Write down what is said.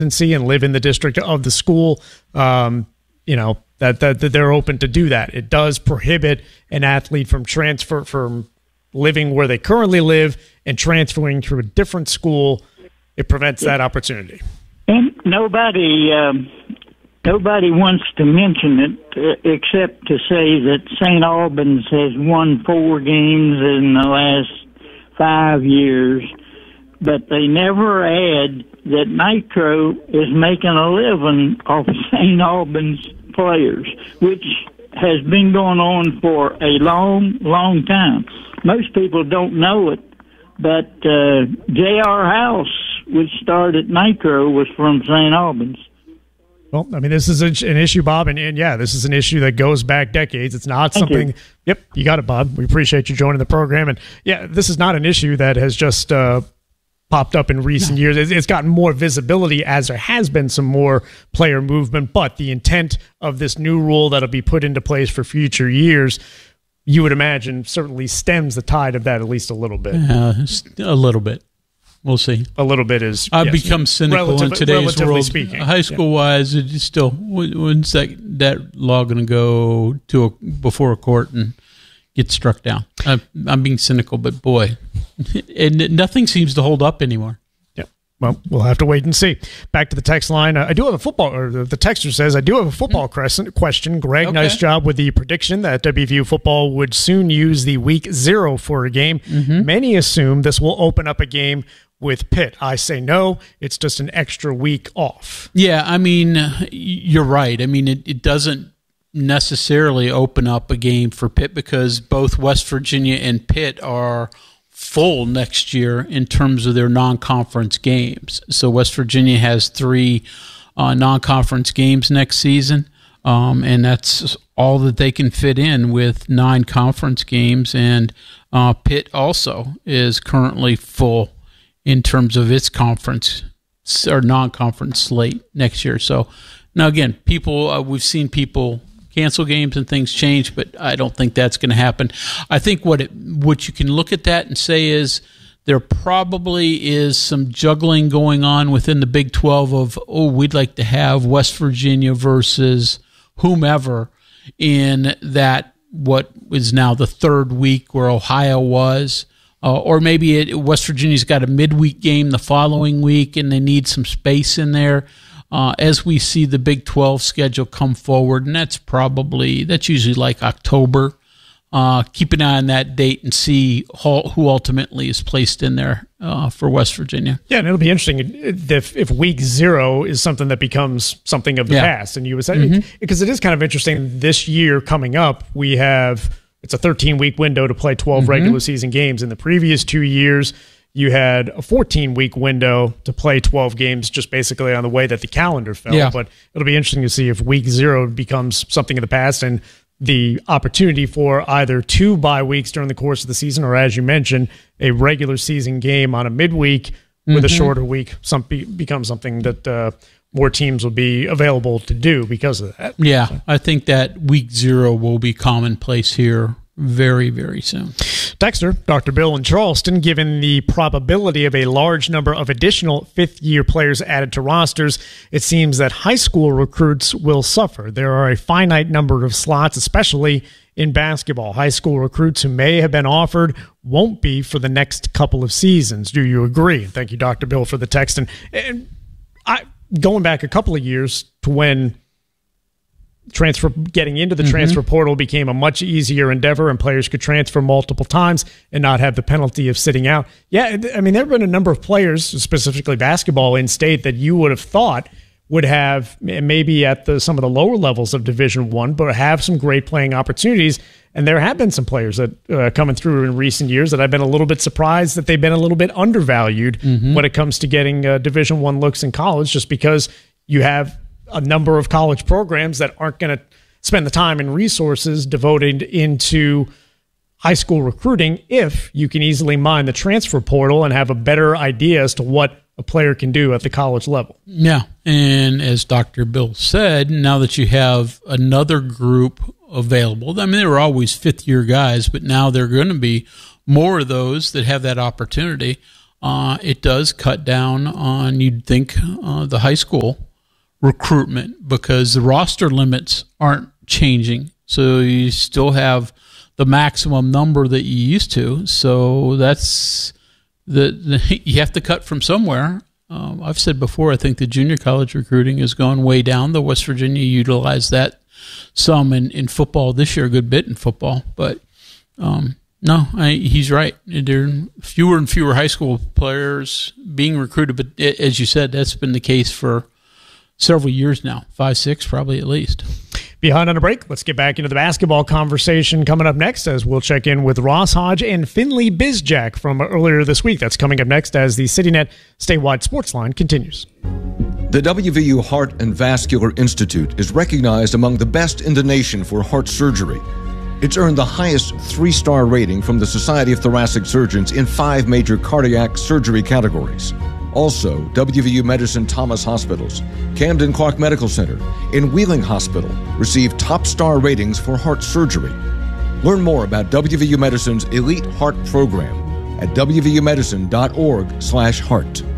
and live in the district of the school, that they're open to do that. It does prohibit an athlete from living where they currently live and transferring to a different school. It prevents that opportunity. And nobody wants to mention it except to say that St. Albans has won 4 games in the last 5 years, but they never add that Nitro is making a living off St. Albans players, which has been going on for a long, long time. Most people don't know it, but J.R. House, which started Nitro, was from St. Albans. Well, I mean, this is an issue, Bob, and yeah, this is an issue that goes back decades. It's not something. Yep, you got it, Bob. We appreciate you joining the program, and yeah, this is not an issue that has just popped up in recent years. It's gotten more visibility as there has been some more player movement, but the intent of this new rule that'll be put into place for future years, you would imagine, certainly stems the tide of that at least a little bit. A little bit. We'll see. A little bit is. I've become cynical in today's world. Speaking. High school wise, it's still, when's that law going to go to before a court and get struck down? I'm being cynical, but boy, and nothing seems to hold up anymore. Yeah. Well, we'll have to wait and see. Back to the text line. I do have a football, or the texter says, I do have a football question. Greg, okay. Nice job with the prediction that WVU football would soon use the week 0 for a game. Mm-hmm. Many assume this will open up a game with Pitt. I say no, it's just an extra week off. Yeah, I mean, you're right. I mean, it doesn't necessarily open up a game for Pitt because both West Virginia and Pitt are full next year in terms of their non-conference games. So West Virginia has 3 non-conference games next season, and that's all that they can fit in with 9 conference games. And Pitt also is currently full in terms of its conference or non-conference slate next year. So now again, we've seen people cancel games and things change, but I don't think that's going to happen. I think what you can look at that and say is there probably is some juggling going on within the Big 12 of, we'd like to have West Virginia versus whomever in that what is now the 3rd week where Ohio was. Or maybe West Virginia's got a midweek game the following week and they need some space in there as we see the Big 12 schedule come forward. And that's usually like October. Keep an eye on that date and see who ultimately is placed in there for West Virginia. Yeah, and it'll be interesting if week 0 is something that becomes something of the past. And you would say, because it is kind of interesting this year coming up, it's a 13-week window to play 12 regular season games. In the previous 2 years, you had a 14-week window to play 12 games just basically on the way that the calendar fell. Yeah. But it'll be interesting to see if week 0 becomes something of the past and the opportunity for either 2 bye weeks during the course of the season or, as you mentioned, a regular season game on a midweek with a shorter week becomes something that more teams will be available to do because of that. Yeah, so. I think that week 0 will be commonplace here very, very soon. Texter, Dr. Bill in Charleston, given the probability of a large number of additional fifth-year players added to rosters, it seems that high school recruits will suffer. There are a finite number of slots, especially in basketball. High school recruits who may have been offered won't be for the next couple of seasons. Do you agree? Thank you, Dr. Bill, for the text. And going back a couple of years to when getting into the transfer portal became a much easier endeavor and players could transfer multiple times and not have the penalty of sitting out. Yeah, I mean, there have been a number of players, specifically basketball in state, that you would have thought would have maybe at some of the lower levels of Division I, but have some great playing opportunities. And there have been some players that coming through in recent years that I've been a little bit surprised that they've been a little bit undervalued when it comes to getting Division I looks in college, just because you have a number of college programs that aren't going to spend the time and resources devoted into high school recruiting if you can easily mine the transfer portal and have a better idea as to what a player can do at the college level. Yeah, and as Dr. Bill said, now that you have another group available, I mean, there were always fifth-year guys, but now there are going to be more of those that have that opportunity. it does cut down on, you'd think, the high school recruitment because the roster limits aren't changing. So you still have the maximum number that you used to. So that's you have to cut from somewhere. I've said before, I think the junior college recruiting has gone way down. The West Virginia utilized that some in football this year, a good bit in football. But he's right. There are fewer and fewer high school players being recruited. But as you said, that's been the case for several years now, 5, 6 probably at least. Behind on a break, let's get back into the basketball conversation coming up next as we'll check in with Ross Hodge and Finley Bizjack from earlier this week. That's coming up next as the CityNet statewide sports line continues. The WVU Heart and Vascular Institute is recognized among the best in the nation for heart surgery. It's earned the highest 3-star rating from the Society of Thoracic Surgeons in 5 major cardiac surgery categories. Also, WVU Medicine Thomas Hospitals, Camden Clark Medical Center, and Wheeling Hospital receive top star ratings for heart surgery. Learn more about WVU Medicine's Elite Heart Program at wvumedicine.org/heart.